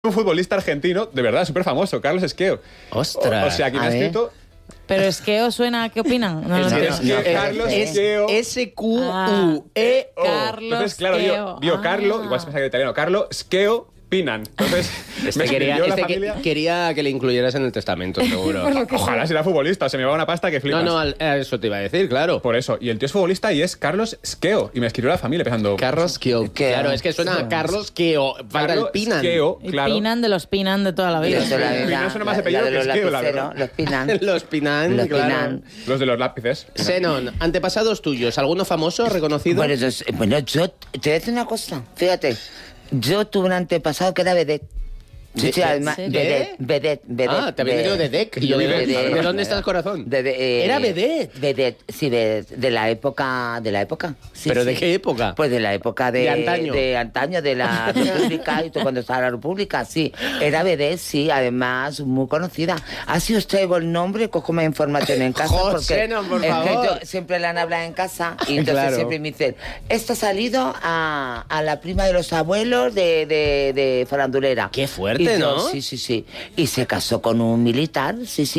Un futbolista argentino, de verdad, súper famoso, Carlos Esqueo. ¡Ostras! O sea, quien ha escrito... Pero Esqueo suena, ¿qué opinan? No, Carlos Esqueo. S-Q-U-E-O. Carlos Entonces, claro, Esqueo. yo Carlo, igual se piensa que era italiano, Carlo Esqueo Pinan. Entonces, me escribió la familia... quería que le incluyeras en el testamento, seguro. Ojalá sea futbolista, se me va una pasta que flipas. No, eso te iba a decir, claro. Por eso. Y el tío es futbolista y es Carlos Esqueo. Y me escribió la familia pensando... Carlos Esqueo. Claro, es que suena a Carlos Esqueo. Falta el Pinan. Esqueo, El claro. Pinan de los Pinan de toda la vida. Pinan suena más apellido que Esqueo, la verdad. Los Pinan. Los Pinan, Los claro. Pinan. Los de los lápices. Zenon, antepasados tuyos, ¿alguno famoso, reconocido? Bueno, yo te voy a decir una cosa. Fíjate, yo tuve un antepasado que era vedette. Sí, además, vedette. Ah, te había dicho de Dec. Y yo ¿De dónde está el corazón? Era vedette. Vedette, sí, de la época. Sí, ¿Pero sí. de qué época? Pues de la época De antaño. De antaño, de la República, y todo cuando estaba la República, sí. Era vedette, sí, además muy conocida. Así os traigo el nombre, cojo más información en casa. José, porque no, por es que favor. yo siempre la han hablado en casa, y entonces Claro. siempre me dicen, esto ha salido a la prima de los abuelos de farandulera. Qué fuerte, Y yo, ¿no? Sí. Y se casó con un militar,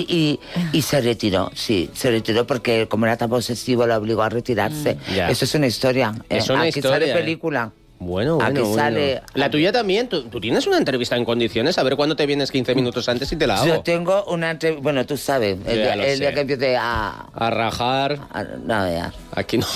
y se retiró, se retiró porque como era tan posesivo lo obligó a retirarse. Ya. Eso es una historia. Es una Aquí historia, sale película. Bueno. Aquí sale... La tuya también. ¿Tú tienes una entrevista en condiciones? A ver cuándo te vienes 15 minutos antes y te la hago. Yo tengo una entrevista... Bueno, tú sabes, el día que empiece A rajar. no, ya. Aquí no.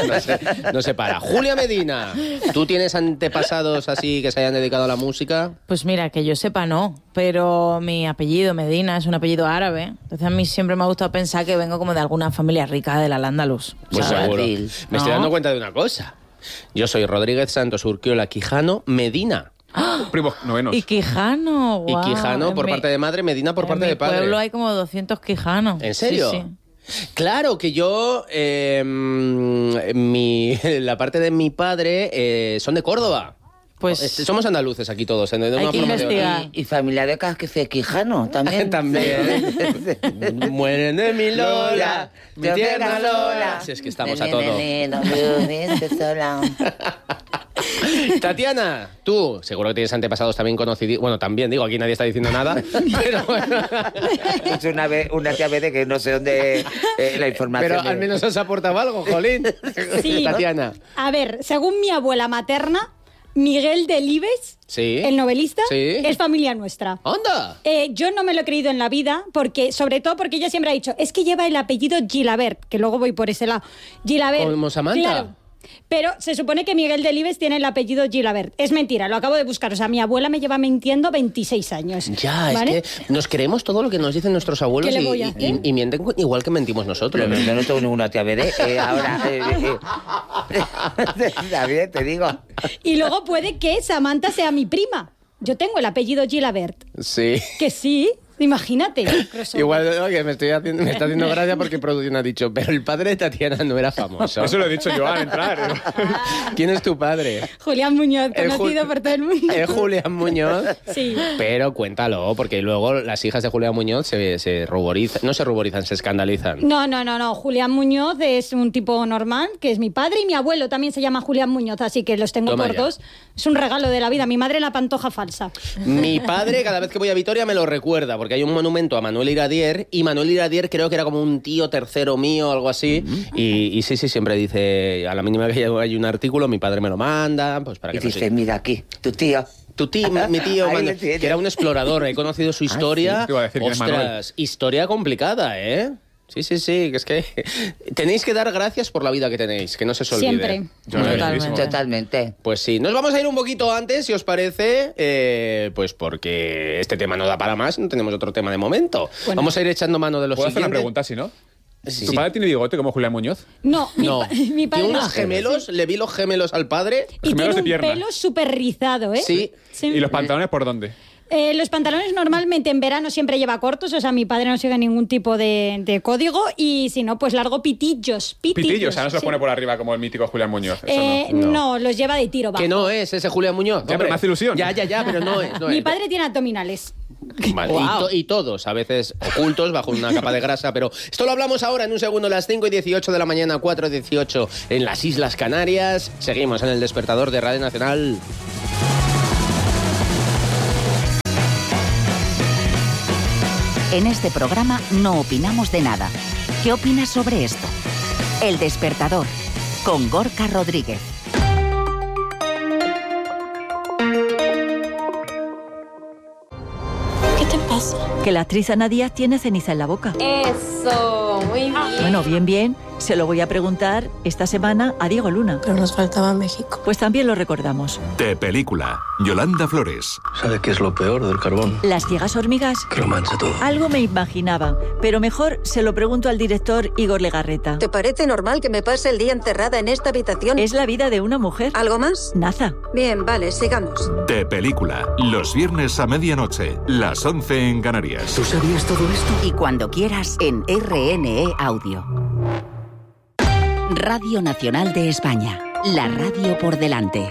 No se para. Julia Medina, ¿tú tienes antepasados así que se hayan dedicado a la música? Pues mira, que yo sepa no, pero mi apellido, Medina, es un apellido árabe. Entonces a mí siempre me ha gustado pensar que vengo como de alguna familia rica del Al-Ándalus. Pues ¿sabes? seguro. Fácil. Me estoy No. dando cuenta de una cosa. Yo soy Rodríguez Santos Urquiola Quijano Medina. Primo novenos. Y Quijano, Y guau. Quijano por En parte de madre, Medina por en parte mi de padre. pueblo hay como 200 Quijanos. ¿En serio? Sí. Claro, que yo, la parte de mi padre son de Córdoba. Pues Somos andaluces aquí todos. De una Hay que forma o de otra. investigar. Y familia de Casque Quijano, también. También. Mueren de mi Lola, mi tierna Lola. Si es que estamos a todo. Tatiana, tú, seguro que tienes antepasados también conocidos. Bueno, también digo, aquí nadie está diciendo nada. Pero bueno. Es una tía de que no sé dónde la información. Pero al menos os ha aportado algo, jolín. Sí. Tatiana. A ver, según mi abuela materna, Miguel Delibes, Sí. el novelista, Sí. es familia nuestra. ¡Anda! Yo no me lo he creído en la vida, sobre todo porque ella siempre ha dicho, es que lleva el apellido Gilabert, que luego voy por ese lado. Gilabert. ¿Como Samantha? Claro. Pero se supone que Miguel Delibes tiene el apellido Gilabert. Es mentira, lo acabo de buscar. O sea, mi abuela me lleva mintiendo 26 años. Ya, ¿vale? es que nos creemos todo lo que nos dicen nuestros abuelos ¿Qué le voy a hacer? y mienten igual que mentimos nosotros. Pero yo no tengo ninguna tía vedette. Ahora, David, te digo. Y luego puede que Samantha sea mi prima. Yo tengo el apellido Gilabert. Sí. Que sí, imagínate. Igual, oye, me está haciendo gracia porque producción ha dicho, pero el padre de Tatiana no era famoso. Eso lo he dicho yo al entrar. ¿Quién es tu padre? Julián Muñoz, conocido Ju- por todo el mundo. Julián Muñoz. Sí. Pero cuéntalo, porque luego las hijas de Julián Muñoz se ruborizan, no se ruborizan, se escandalizan. No. Julián Muñoz es un tipo normal, que es mi padre, y mi abuelo también se llama Julián Muñoz, así que los tengo Toma por ya. dos. Es un regalo de la vida. Mi madre la pantoja falsa. Mi padre, cada vez que voy a Vitoria, me lo recuerda, porque hay un monumento a Manuel Iradier, y Manuel Iradier creo que era como un tío tercero mío o algo así, y sí, siempre dice, a la mínima que hay un artículo, mi padre me lo manda, pues para Y que no dice, sé. mira aquí, tu tío. Tu tío, mi tío, Ahí Manuel, lo tienes. que era un explorador, he conocido su historia. sí. Te iba a decir quién es Ostras, historia complicada, ¿eh? Sí, que es que tenéis que dar gracias por la vida que tenéis, que no se os olvide. Siempre. Totalmente. Pues sí, nos vamos a ir un poquito antes, si os parece, pues porque este tema no da para más, no tenemos otro tema de momento. Bueno. Vamos a ir echando mano de los ¿Puedo hacer una siguientes. pregunta, si no? Sí. ¿Tu padre tiene bigote como Julián Muñoz? No, No, mi padre tiene no. unos gemelos, le vi los gemelos al padre. Y gemelos tiene de un pierna. pelo súper rizado, ¿eh? Sí. ¿Y los pantalones por dónde? Los pantalones normalmente en verano siempre lleva cortos, o sea, mi padre no sigue ningún tipo de código, y si no, pues largo pitillos. Pitillos, o sea, no se los sí. pone por arriba como el mítico Julián Muñoz. Eso no. No, los lleva de tiro bajo. Que no es ese Julián Muñoz. pero hombre. me hace ilusión. Ya, pero no es. No Mi es. padre tiene abdominales. Vale, y todos, a veces ocultos, bajo una capa de grasa, pero esto lo hablamos ahora en un segundo, las 5:18 de la mañana, 4:18 en las Islas Canarias. Seguimos en el despertador de Radio Nacional. En este programa no opinamos de nada. ¿Qué opinas sobre esto? El Despertador, con Gorka Rodríguez. ¿Qué te pasa? Que la actriz Ana Díaz tiene ceniza en la boca. Eso, muy bien. Bueno, bien. Se lo voy a preguntar esta semana a Diego Luna. Pero nos faltaba México. Pues también lo recordamos. De película, Yolanda Flores. ¿Sabes qué es lo peor del carbón? Las ciegas hormigas. Que lo mancha todo. Algo me imaginaba, pero mejor se lo pregunto al director Igor Legarreta. ¿Te parece normal que me pase el día encerrada en esta habitación? Es la vida de una mujer. ¿Algo más? Nada. Bien, vale, sigamos. De película, los viernes a medianoche, las 11 en Canarias. ¿Tú sabías todo esto? Y cuando quieras en RNE Audio. Radio Nacional de España. La radio por delante.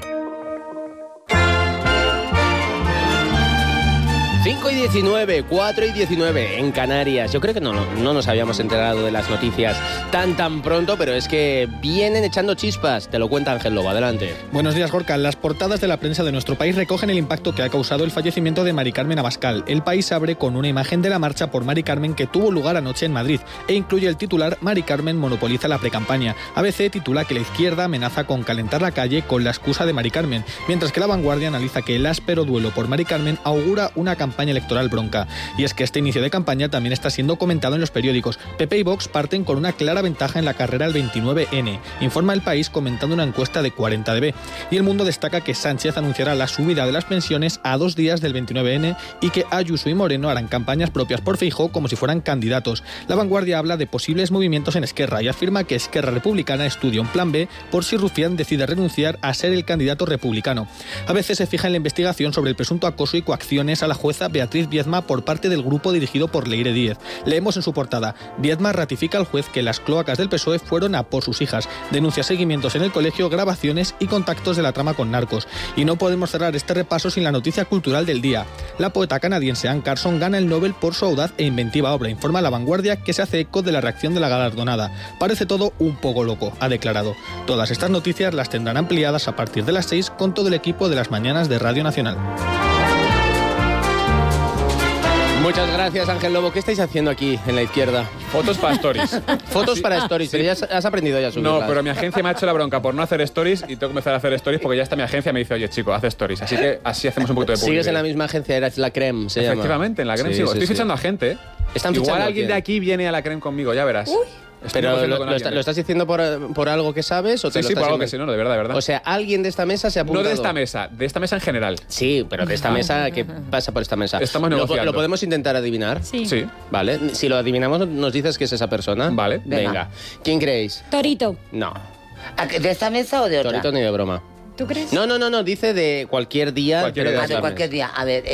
5:19, 4:19 en Canarias. Yo creo que no nos habíamos enterado de las noticias tan pronto, pero es que vienen echando chispas. Te lo cuenta Ángel Lobo, adelante. Buenos días, Gorka. Las portadas de la prensa de nuestro país recogen el impacto que ha causado el fallecimiento de Mari Carmen Abascal. El País abre con una imagen de la marcha por Mari Carmen que tuvo lugar anoche en Madrid e incluye el titular Mari Carmen monopoliza la precampaña. ABC titula que la izquierda amenaza con calentar la calle con la excusa de Mari Carmen, mientras que La Vanguardia analiza que el áspero duelo por Mari Carmen augura una campaña electoral bronca. Y es que este inicio de campaña también está siendo comentado en los periódicos. PP y Vox parten con una clara ventaja en la carrera al 29N, informa El País comentando una encuesta de 40dB. Y El Mundo destaca que Sánchez anunciará la subida de las pensiones a 2 días del 29N y que Ayuso y Moreno harán campañas propias por Feijóo como si fueran candidatos. La Vanguardia habla de posibles movimientos en Esquerra y afirma que Esquerra Republicana estudia un plan B por si Rufián decide renunciar a ser el candidato republicano. A veces se fija en la investigación sobre el presunto acoso y coacciones a la jueza Beatriz Viedma por parte del grupo dirigido por Leire Díez. Leemos en su portada: Viedma ratifica al juez que las cloacas del PSOE fueron a por sus hijas. Denuncia seguimientos en el colegio, grabaciones y contactos de la trama con narcos. Y no podemos cerrar este repaso sin la noticia cultural del día. La poeta canadiense Anne Carson gana el Nobel por su audaz e inventiva obra. Informa La Vanguardia que se hace eco de la reacción de la galardonada. Parece todo un poco loco, ha declarado. Todas estas noticias las tendrán ampliadas a partir de las 6 con todo el equipo de las mañanas de Radio Nacional. Muchas gracias, Ángel Lobo. ¿Qué estáis haciendo aquí en la izquierda? Fotos para stories. Fotos para stories, pero ya has aprendido ya a subirlas. No, pero mi agencia me ha hecho la bronca por no hacer stories y tengo que empezar a hacer stories porque ya está mi agencia me dice, oye, chico, haz stories. Así que así hacemos un poquito de publicidad. Sigues en la misma agencia, eras La Creme, se llama. Efectivamente, en La Creme sigo. Estoy fichando a gente, ¿eh? Igual alguien de aquí viene a La Creme conmigo, ya verás. Pero ¿lo estás diciendo por algo que sabes o te lo Sí, estás por algo que sí, no, de verdad, de verdad. O sea, alguien de esta mesa se ha apuntado. No de esta mesa en general. Sí, pero de esta mesa, ¿qué pasa por esta mesa? Estamos negociando. ¿Lo podemos intentar adivinar? Sí. Vale, si lo adivinamos nos dices que es esa persona. Vale. Venga. ¿Quién creéis? Torito. No. ¿De esta mesa o de otra? Torito ni de broma. ¿Tú crees? No, dice de cualquier día. De cualquier día. A ver,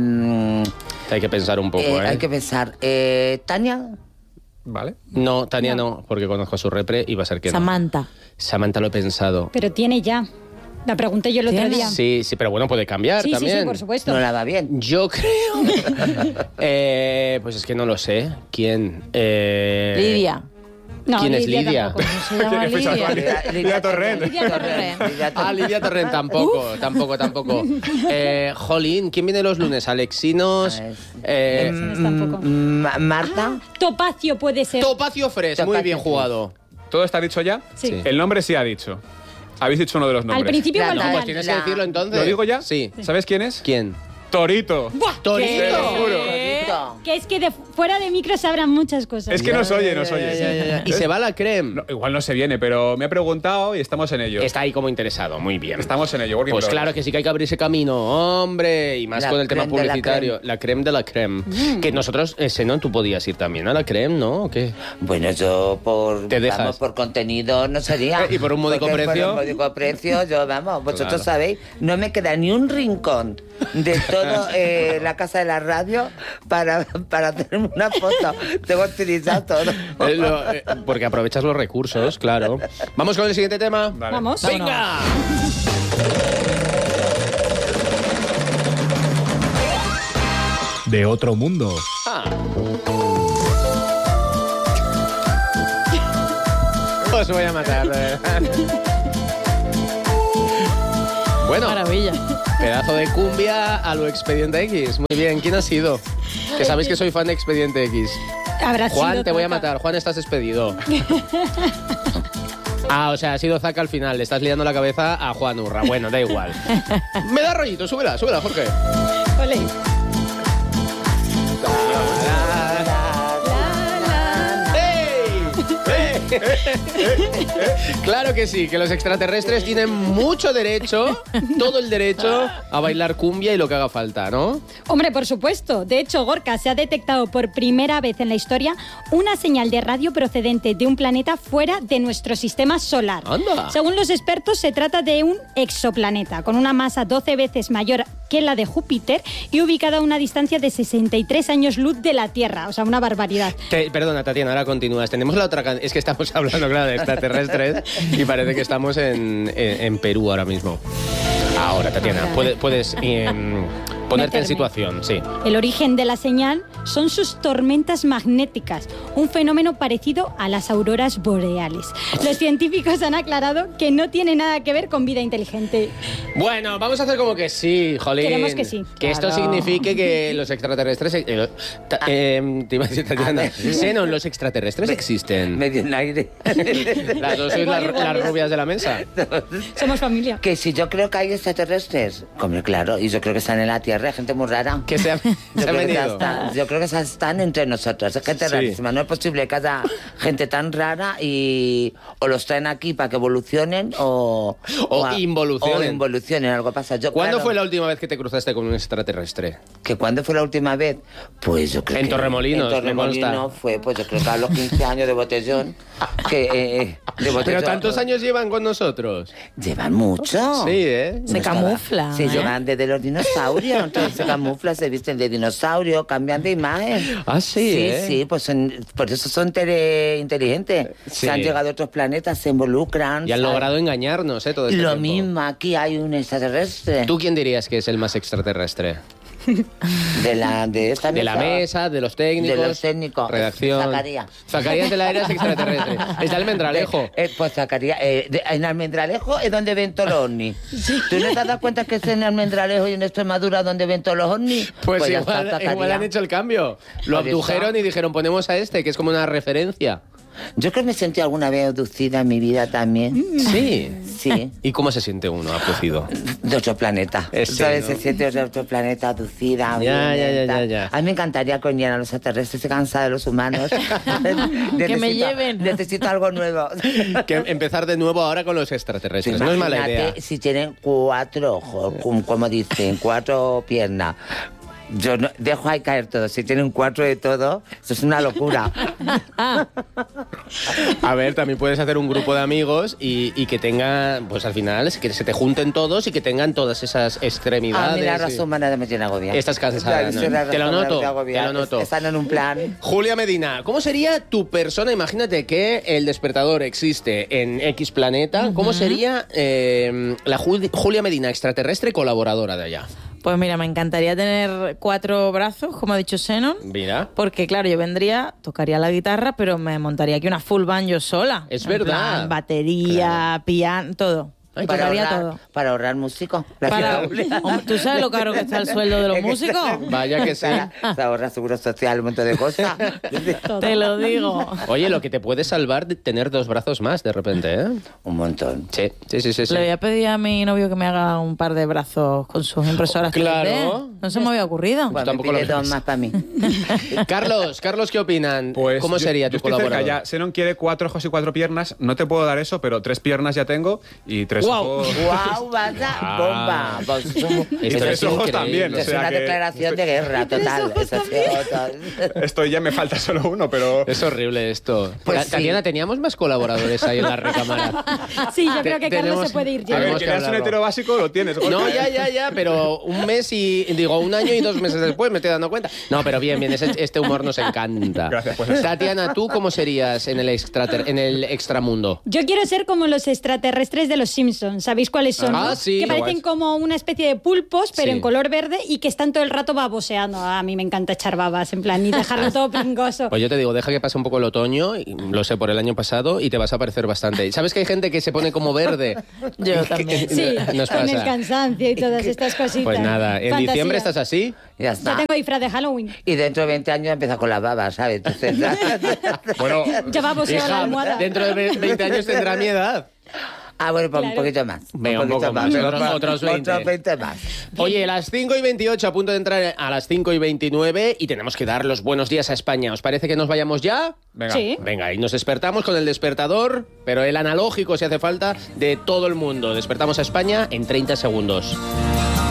hay que pensar un poco, Hay que pensar. ¿Tania? Vale. No, Tania no, porque conozco a su repre y va a ser que Samantha. no. Samantha lo he pensado. Pero tiene ya. La pregunté yo el otro día. Sí, pero bueno, puede cambiar también. Sí, por supuesto. No la va bien. Yo creo... pues es que no lo sé. ¿Quién? Lidia. No, ¿Quién es Lidia? Tampoco, no se llama Lidia. Lidia Torrent. Lidia Torrent tampoco. Jolín, ¿quién viene los lunes? Alexinos. Tampoco. Marta. Topacio puede ser. Topacio Fresh, muy bien jugado. ¿Todo está dicho ya? Sí. El nombre sí ha dicho. Habéis dicho uno de los nombres. Al principio o al No, final. pues tienes que decirlo entonces. ¿Lo digo ya? Sí. ¿Sabes quién es? ¿Quién? Torito. Torito. Te lo juro. Que es que fuera de micro sabrán muchas cosas. Es que nos oye. Ya. Y se va la Creme. No, igual no se viene, pero me ha preguntado y estamos en ello. Está ahí como interesado, muy bien. Estamos en ello. Pues claro que sí que hay que abrir ese camino, hombre, y más La con el tema creme de la publicitario. La creme de la creme. Que nosotros, no, tú podías ir también a la creme, ¿no? ¿O qué? Bueno, yo ¿Te dejas? por contenido no sería. ¿Y por un módico precio? Por un módico precio, vosotros Claro. sabéis, no me queda ni un rincón de todo la casa de la radio para hacerme una foto. Tengo utilizado todo. Porque aprovechas los recursos, claro. ¿Vamos con el siguiente tema? Vale. Vamos. ¡Venga! De otro mundo. Os voy a matar. Bueno, Maravilla. pedazo de cumbia a lo Expediente X. Muy bien, ¿quién ha sido? Que sabéis que soy fan de Expediente X. Habrá Juan, sido te voy a Zaca. matar. Juan, estás despedido. O sea, ha sido Zaca al final. Le estás liando la cabeza a Juan Urra. Bueno, da igual. Me da rollito, súbela, Jorge. Ole. Claro que sí, que los extraterrestres tienen mucho derecho, todo el derecho a bailar cumbia y lo que haga falta, ¿no? Hombre, por supuesto. De hecho, Gorka, se ha detectado por primera vez en la historia una señal de radio procedente de un planeta fuera de nuestro sistema solar. ¡Anda! Según los expertos, se trata de un exoplaneta con una masa 12 veces mayor que la de Júpiter y ubicada a una distancia de 63 años luz de la Tierra. O sea, una barbaridad. Perdona, Tatiana, ahora continúas. Tenemos la otra es que estamos hablando, claro, de extraterrestres y parece que estamos en Perú ahora mismo. Ahora, Tatiana, puedes ponerte en situación, sí. El origen de la señal son sus tormentas magnéticas, un fenómeno parecido a las auroras boreales. Los científicos han aclarado que no tiene nada que ver con vida inteligente. Bueno, vamos a hacer como que sí, jolín. Queremos que sí. Que esto Claro. signifique que los extraterrestres... te iba a decir, Tatiana, Xenon, ¿los extraterrestres existen? Medio en aire. Las dos sois las rubias de la mesa. Somos familia. Que si yo creo que hay extraterrestres, hombre, claro, y yo creo que están en la Tierra, gente muy rara. Que se han venido. Yo creo que están entre nosotros, es gente Sí. rarísima. No es posible que haya gente tan rara y o los traen aquí para que evolucionen o involucionen. O involucionen, algo pasa. ¿Cuándo fue la última vez que te cruzaste con un extraterrestre? ¿Que cuándo fue la última vez? Pues yo creo En que... Torremolinos, En me consta. Torremolinos fue, pues yo creo que a los 15 años de botellón. De botellón. Pero tantos años llevan con nosotros. Llevan mucho. Sí, ¿eh? Se camufla. Se ¿eh? llevan desde los dinosaurios, entonces se camuflan, se visten de dinosaurio, cambian de imagen. Ah, sí, Sí, ¿eh? sí, pues por eso son inteligentes. Sí. Se han llegado a otros planetas, se involucran. Y han ¿sabes? logrado engañarnos, ¿eh? Todo este Lo tiempo. mismo, aquí hay un extraterrestre. ¿Tú quién dirías que es el más extraterrestre? De esta De la mesa, de los técnicos. De los técnicos. Redacción. Zacarías. Zacarías de la era es extraterrestre. Es de Almendralejo. Pues Zacarías, en Almendralejo es donde ven todos los ovnis. ¿Tú no te has dado cuenta que es en Almendralejo y en Extremadura donde ven todos los ovnis? Pues ya está, igual Zacarías. han hecho el cambio. Lo Por eso. abdujeron y dijeron, ponemos a este, que es como una referencia. Yo creo que me sentí alguna vez abducida en mi vida también. Sí. Sí. ¿Y cómo se siente uno abducido? De otro planeta. Sí, ¿Sabes? ¿no? Se siente de otro planeta, abducida. Ya. violenta. A mí me encantaría que vinieran los extraterrestres. Estoy cansada de los humanos. Que me lleven. Necesito algo nuevo. Que empezar de nuevo ahora con los extraterrestres. No es mala idea. Imagínate si tienen 4 ojos, como dicen, 4 piernas. Yo no, dejo ahí caer todo. Si tienen 4 de todo, eso es una locura. A ver, también puedes hacer un grupo de amigos y que tengan, pues al final, que se te junten todos y que tengan todas esas extremidades. A mí la y- raza humana me tiene agobiada. Estás cansada, Ya, ¿no? sí, la Te lo raza humana noto, me tiene agobiada. te lo noto. Están en un plan. Julia Medina, ¿cómo sería tu persona? Imagínate que el despertador existe en X planeta. ¿Cómo sería la Julia Medina, extraterrestre colaboradora de allá? Pues mira, me encantaría tener 4 brazos, como ha dicho Xenon. Mira. Porque, claro, yo vendría, tocaría la guitarra, pero me montaría aquí una full band yo sola. Es En verdad. plan, batería, piano, todo. Tocaría todo. Para ahorrar músicos. Hombre, ¿tú sabes lo caro que está el sueldo de los músicos? Vaya que sí. Se ahorra seguro social, un montón de cosas. Te lo digo. Oye, lo que te puede salvar de tener 2 brazos más de repente, ¿eh? Un montón. Sí. Le voy a pedir a mi novio que me haga un par de brazos con sus impresoras. Claro. 3D. No se me había ocurrido. Bueno, tampoco me lo pide 2 ves. más para mí. Carlos, ¿qué opinan? Pues ¿Cómo sería tu yo estoy cerca colaborador? ya. Xenon quiere 4 ojos y 4 piernas. No te puedo dar eso, pero 3 piernas ya tengo y 3 ojos. ¡Guau! ¡Vaya bomba! Pues, Y Esto 3 es ojos increíble. también. O es sea una que declaración de guerra total. Es así, total. estoy ya me falta solo uno, pero Es horrible esto. Pues sí. Tatiana, teníamos más colaboradores ahí en la recámara. Sí, yo creo que Carlos tenemos- se puede ir a ya. ver, Tenemos que que eres un hablarlo. hetero básico, lo tienes. No, Gorka, ya, pero un año y 2 meses después me estoy dando cuenta. No, pero bien, este humor nos encanta. Gracias, pues. Tatiana, ¿tú cómo serías en el extramundo? Yo quiero ser como los extraterrestres de los Simpsons. Simpsons. ¿Sabéis cuáles son? Ah, ¿no? sí. Que parecen como una especie de pulpos, pero Sí. en color verde y que están todo el rato baboseando. A mí me encanta echar babas, en plan, y dejarlo todo pingoso. Pues yo te digo, deja que pase un poco el otoño, y lo sé por el año pasado, y te vas a parecer bastante. ¿Sabes que hay gente que se pone como verde? Yo también. Sí, Nos con el pasa. cansancio y todas estas cositas. Pues nada, en Fantasía. diciembre estás así. Ya Ya está. tengo disfraz de Halloween. Y dentro de 20 años empieza con la baba, ¿sabes? Entonces, Bueno, Ya baboseo la Hija, almohada. dentro de 20 años tendrá mi edad. bueno, pues un Claro. poquito más. Venga, un poquito poco más, otros 20. Otros 20 más. Oye, las 5:28, a punto de entrar a las 5:29, y tenemos que dar los buenos días a España. ¿Os parece que nos vayamos ya? venga. Sí. Venga, y nos despertamos con el despertador, pero el analógico, si hace falta, de todo el mundo. Despertamos a España en 30 segundos.